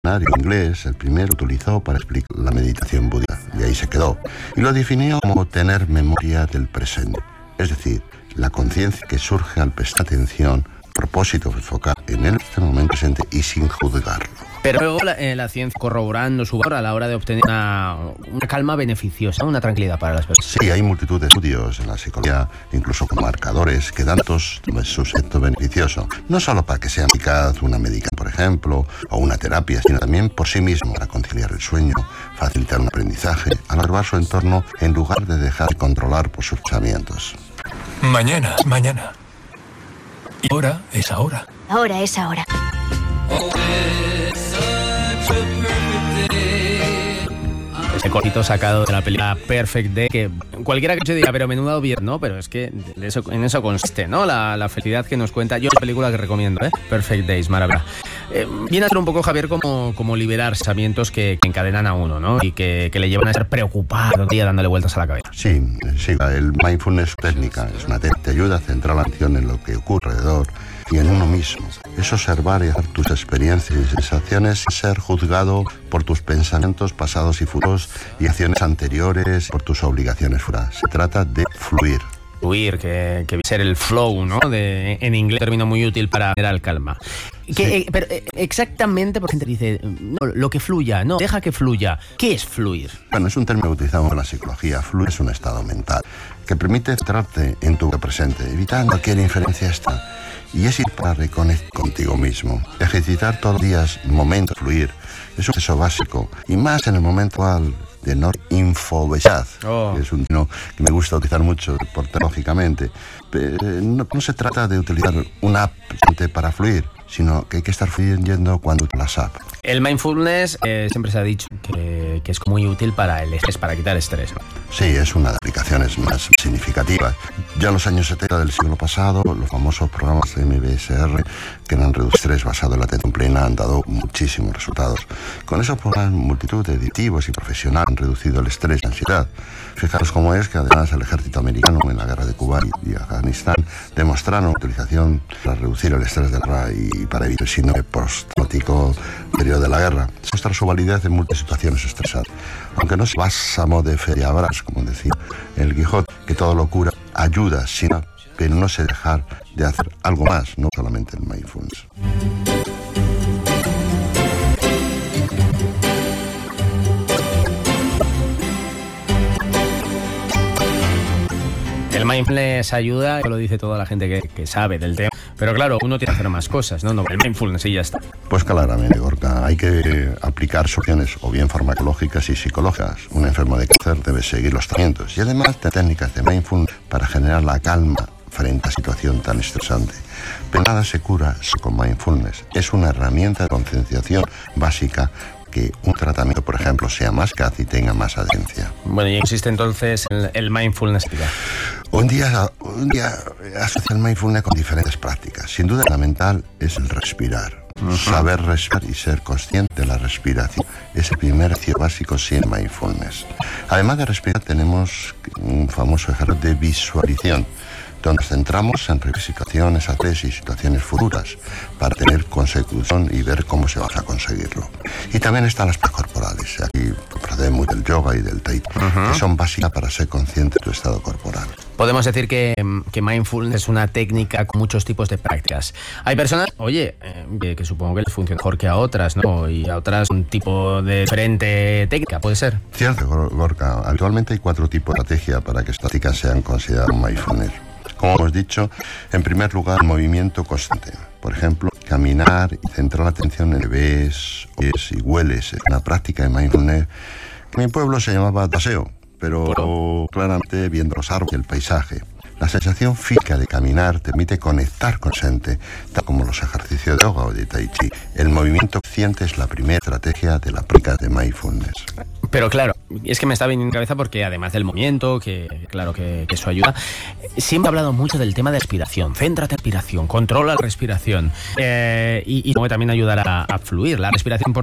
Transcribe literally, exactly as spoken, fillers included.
inglés, el primero utilizó para explicar la meditación budista, y ahí se quedó, y lo definió como tener memoria del presente, es decir, la conciencia que surge al prestar atención, propósito enfocar en el momento presente y sin juzgarlo. Pero luego la, eh, la ciencia corroborando su valor a la hora de obtener una, una calma beneficiosa, una tranquilidad para las personas. Sí, hay multitud de estudios en la psicología, incluso con marcadores, que dan datos de su efecto beneficioso. No solo para que sea eficaz una medicación, por ejemplo, o una terapia, sino también por sí mismo, para conciliar el sueño, facilitar un aprendizaje, al observar su entorno en lugar de dejar de controlar por sus pensamientos. Mañana, mañana. Y ahora es ahora. Ahora es ahora. Ese cortito sacado de la película Perfect Day, que cualquiera que se diga, pero menudo bien, ¿no? Pero es que eso, en eso consiste, ¿no? La, la felicidad que nos cuenta. Yo es película que recomiendo, ¿eh? Perfect Days, maravilla. Eh, viene a ser un poco, Javier, como, como liberar pensamientos que, que encadenan a uno, ¿no? Y que, que le llevan a estar preocupado todo el día dándole vueltas a la cabeza. Sí, sí. El mindfulness técnica es una técnica que te ayuda a centrar la atención en lo que ocurre alrededor y en uno mismo. Es observar y hacer tus experiencias y sensaciones sin ser juzgado por tus pensamientos pasados y futuros y acciones anteriores, por tus obligaciones futuras. Se trata de fluir. Fluir, que, que ser el flow, ¿no? De, en inglés, término muy útil para generar calma. Que, sí. eh, pero eh, exactamente, porque gente dice, no, lo que fluya, no, deja que fluya. ¿Qué es fluir? Bueno, es un término que utilizamos en la psicología. Fluir es un estado mental que permite centrarte en tu presente, evitando cualquier inferencia extra. Y es ir para reconectar contigo mismo. Ejercitar todos los días, momentos, fluir. Es un proceso básico. Y más en el momento actual de no infobesad, oh. que es un término que me gusta utilizar mucho deportológicamente. No, no se trata de utilizar una app para fluir, sino que hay que estar fluyendo cuando las apps. El mindfulness eh, siempre se ha dicho que, que es muy útil para el estrés, para quitar estrés, ¿no? Sí, es una de las aplicaciones más significativas. Ya en los años setenta del siglo pasado, los famosos programas M B S R, que eran reducir estrés basado en la atención plena, han dado muchísimos resultados. Con esos programas, multitud de directivos y profesionales han reducido el estrés y la ansiedad. Fijaros cómo es que además el ejército americano en la guerra de Cuba y Afganistán demostraron utilización para reducir el estrés de la guerra y para evitar el síndrome postraumático periodo de la guerra. Se muestra su validez en muchas situaciones estresantes. Aunque no es bálsamo de fe y abras, como decía el Quijote, que todo lo cura, ayuda, sino, pero no se dejar de hacer algo más, no solamente el mindfulness. El mindfulness ayuda, eso lo dice toda la gente que, que sabe del tema. Pero claro, uno tiene que hacer más cosas, ¿no? No, el mindfulness y ya está. Pues claramente, Gorka, hay que aplicar soluciones o bien farmacológicas y psicológicas. Un enfermo de cáncer debe seguir los tratamientos y además de técnicas de mindfulness para generar la calma frente a situación tan estresante. Pero nada se cura con mindfulness. Es una herramienta de concienciación básica que un tratamiento, por ejemplo, sea más eficaz y tenga más adherencia. Bueno, y existe entonces el, el mindfulness. Un día, un día asocia el mindfulness con diferentes prácticas. Sin duda, la fundamental es el respirar. Uh-huh. Saber respirar y ser consciente de la respiración es el primer ejercicio básico sin mindfulness. Además de respirar, tenemos un famoso ejercicio de visualización, donde nos centramos en representaciones, atres y situaciones futuras para tener consecución y ver cómo se va a conseguirlo. Y también están las prácticas corporales. Aquí procedemos del yoga y del tai chi, uh-huh. que son básicas para ser consciente de tu estado corporal. Podemos decir que, que mindfulness es una técnica con muchos tipos de prácticas. Hay personas, oye, eh, que, que supongo que les funciona mejor que a otras, ¿no? Y a otras un tipo de diferente técnica, ¿puede ser? Cierto, Gorka. Habitualmente hay cuatro tipos de estrategia para que estas técnicas sean consideradas mindfulness. Como hemos dicho, en primer lugar, movimiento constante. Por ejemplo, caminar y centrar la atención en lo que ves, oyes y hueles. Es una práctica de mindfulness que en mi pueblo se llamaba paseo, pero bueno, claramente viendo los árboles y el paisaje. La sensación física de caminar te permite conectar con el presente, tal como los ejercicios de yoga o de tai chi. El movimiento consciente es la primera estrategia de la práctica de mindfulness. Pero claro, es que me está viniendo en cabeza porque además del movimiento, que claro que, que eso ayuda, siempre he hablado mucho del tema de respiración. Céntrate en respiración, controla la respiración eh, y, y también ayudará a, a fluir. La respiración por